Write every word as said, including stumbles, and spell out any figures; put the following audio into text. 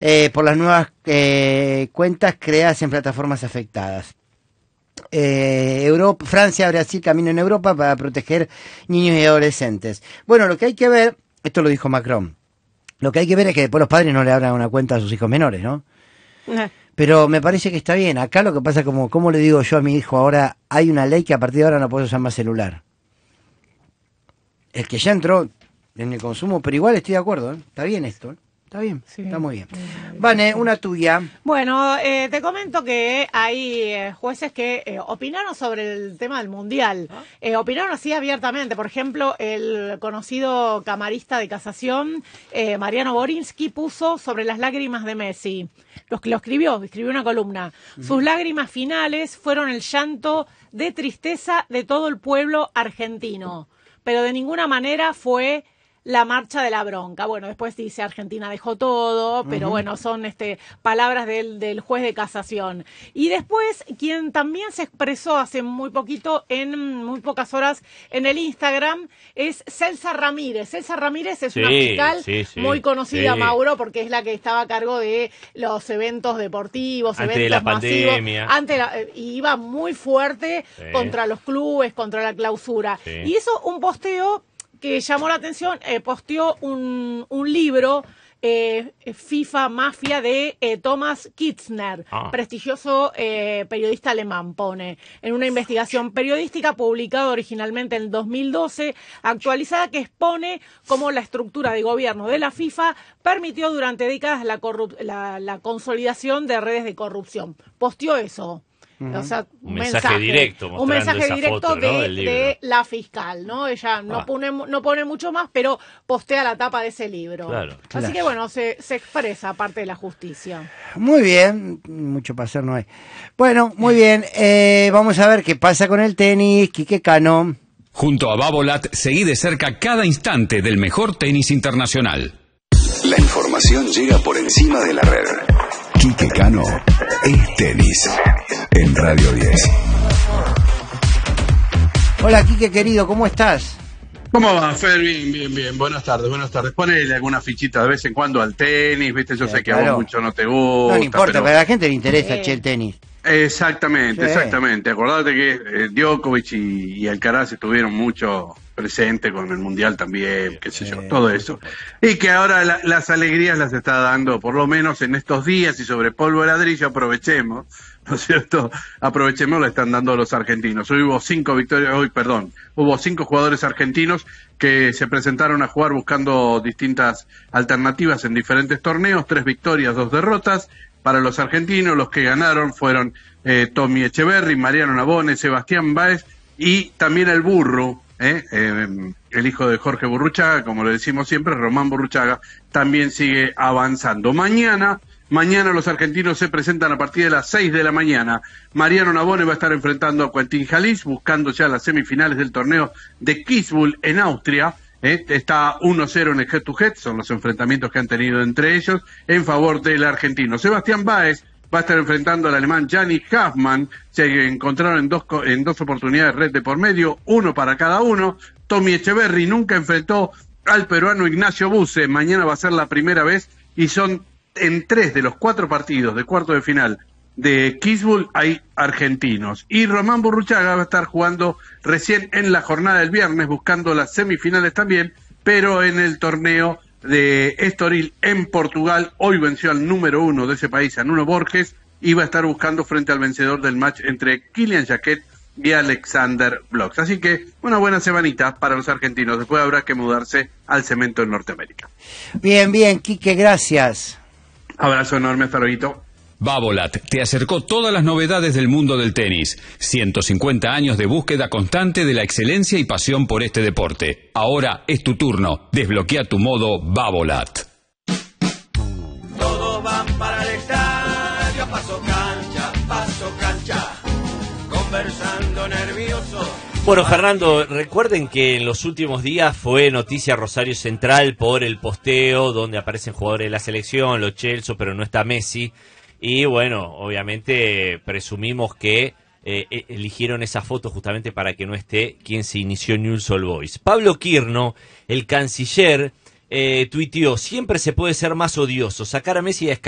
eh, por las nuevas eh, cuentas creadas en plataformas afectadas. Eh, Europa, Francia, Brasil camino en Europa para proteger niños y adolescentes. Bueno, lo que hay que ver, esto lo dijo Macron, lo que hay que ver es que después los padres no le abran una cuenta a sus hijos menores, ¿no? No. Pero me parece que está bien. Acá lo que pasa, como, como le digo yo a mi hijo ahora, hay una ley que a partir de ahora no puede usar más celular. El que ya entró en el consumo, pero igual estoy de acuerdo, ¿eh? Está bien esto, ¿eh? Está bien, sí, está muy bien. Vane, una tuya. Bueno, eh, te comento que hay eh, jueces que eh, opinaron sobre el tema del Mundial. Eh, opinaron así abiertamente. Por ejemplo, el conocido camarista de casación, eh, Mariano Borinsky, puso sobre las lágrimas de Messi. Los que lo escribió, escribió una columna. Uh-huh. Sus lágrimas finales fueron el llanto de tristeza de todo el pueblo argentino, pero de ninguna manera fue la marcha de la bronca. Bueno, después dice Argentina dejó todo, pero uh-huh. bueno, son este palabras del, del juez de casación. Y después, quien también se expresó hace muy poquito, en muy pocas horas, en el Instagram, es Celsa Ramírez. Celsa Ramírez es sí, una fiscal sí, sí, muy conocida, sí. Mauro, porque es la que estaba a cargo de los eventos deportivos, antes eventos de la masivos. Pandemia. Antes la, y iba muy fuerte sí. contra los clubes, contra la clausura. Sí. Y hizo un posteo que llamó la atención, eh, posteó un, un libro, eh, FIFA Mafia, de eh, Thomas Kitzner, ah. prestigioso eh, periodista alemán, pone, en una investigación periodística publicada originalmente en el dos mil doce, actualizada, que expone cómo la estructura de gobierno de la FIFA permitió durante décadas la, corrup- la, la consolidación de redes de corrupción. Posteó eso. O sea, un mensaje, mensaje directo, un mensaje esa directo foto, de, ¿no? de la fiscal, ¿no? Ella no ah. pone no pone mucho más, pero postea la tapa de ese libro. Claro, Así claro. que bueno, se, se expresa parte de la justicia. Muy bien, mucho para hacer no hay. Bueno, muy bien, eh, vamos a ver qué pasa con el tenis, Quique Cano. Junto a Babolat, seguí de cerca cada instante del mejor tenis internacional. La información llega por encima de la red. Quique Cano es tenis en Radio diez. Hola, Quique querido, ¿cómo estás? ¿Cómo va, Fer? Bien, bien, bien. Buenas tardes, buenas tardes. Ponele alguna fichita de vez en cuando al tenis, ¿viste? Yo sí, sé que claro. a vos mucho no te gusta. No, no importa, pero, pero a la gente le interesa, sí. che, el tenis. Exactamente, sí. exactamente. Acordate que eh, Djokovic y, y Alcaraz estuvieron mucho presentes con el Mundial también, qué sé sí. yo, todo eso. Y que ahora la, las alegrías las está dando, por lo menos en estos días, y sobre polvo de ladrillo aprovechemos, ¿no es cierto? Aprovechemos, lo están dando los argentinos. Hoy hubo cinco victorias, hoy, perdón, hubo cinco jugadores argentinos que se presentaron a jugar buscando distintas alternativas en diferentes torneos, tres victorias, dos derrotas. Para los argentinos, los que ganaron fueron eh, Tommy Echeverry, Mariano Navone, Sebastián Báez y también el Burru, eh, eh, el hijo de Jorge Burruchaga, como le decimos siempre, Román Burruchaga, también sigue avanzando. Mañana, mañana los argentinos se presentan a partir de las seis de la mañana. Mariano Navone va a estar enfrentando a Quentin Halys, buscando ya las semifinales del torneo de Kitzbühel en Austria. Eh, está uno cero en el head to head, son los enfrentamientos que han tenido entre ellos en favor del argentino. Sebastián Báez va a estar enfrentando al alemán Yannick Hoffmann, se encontraron en dos, en dos oportunidades red de por medio, uno para cada uno. Tommy Echeverry nunca enfrentó al peruano Ignacio Buse, mañana va a ser la primera vez, y son en tres de los cuatro partidos de cuarto de final de Kitzbühel hay argentinos. Y Román Burruchaga va a estar jugando recién en la jornada del viernes, buscando las semifinales también, pero en el torneo de Estoril en Portugal. Hoy venció al número uno de ese país, a Nuno Borges, y va a estar buscando frente al vencedor del match entre Kilian Jacquet y Alexander Bloch. Así que una buena semanita para los argentinos. Después habrá que mudarse al cemento en Norteamérica. Bien, bien, Quique, gracias. Abrazo enorme, hasta luego. Babolat te acercó todas las novedades del mundo del tenis. ciento cincuenta años de búsqueda constante de la excelencia y pasión por este deporte. Ahora es tu turno. Desbloquea tu modo Babolat. Todos van para el estadio, paso cancha, paso cancha, conversando nerviosos. Bueno, Fernando, recuerden que en los últimos días fue noticia Rosario Central por el posteo donde aparecen jugadores de la selección, los Chelsea, pero no está Messi. Y bueno, obviamente presumimos que eh, eligieron esa foto justamente para que no esté quien se inició Newell's Old Boys. Pablo Quirno, el canciller, eh, tuiteó: siempre se puede ser más odioso, sacar a Messi y a